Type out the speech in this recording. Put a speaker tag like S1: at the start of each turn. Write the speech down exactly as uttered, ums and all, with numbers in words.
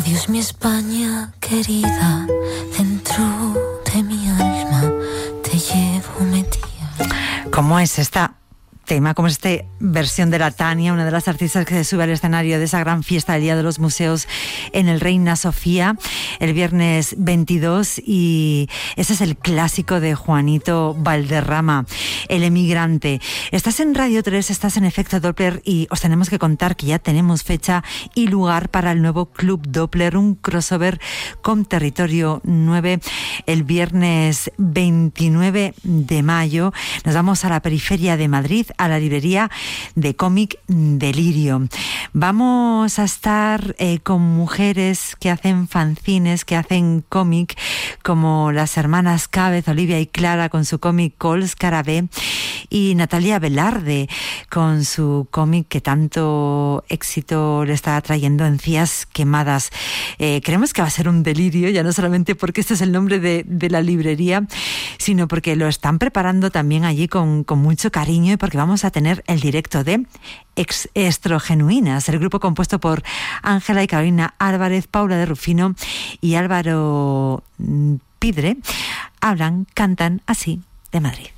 S1: Adiós mi España querida, dentro de mi alma te llevo metida.
S2: ¿Cómo es esta tema, como esta versión de la Tania, una de las artistas que se sube al escenario de esa gran fiesta del Día de los Museos en el Reina Sofía el viernes veintidós, y ese es el clásico de Juanito Valderrama, El Emigrante. Estás en Radio tres, estás en Efecto Doppler, y os tenemos que contar que ya tenemos fecha y lugar para el nuevo Club Doppler, un crossover con Territorio nueve, el viernes veintinueve de mayo. Nos vamos a la periferia de Madrid, a la librería de cómic Delirio. Vamos a estar eh, con mujeres que hacen fanzines, que hacen cómic, como las hermanas Cábez, Olivia y Clara, con su cómic Cols Carabé, y Natalia Velarde con su cómic que tanto éxito le está trayendo, Encías Quemadas. Eh, creemos que va a ser un delirio, ya no solamente porque este es el nombre de, de la librería, sino porque lo están preparando también allí con, con mucho cariño, y porque vamos a tener el directo de Ex Estrogenuinas, el grupo compuesto por Ángela y Carolina Álvarez, Paula de Rufino y Álvaro Pidre. Hablan, cantan así de Madrid.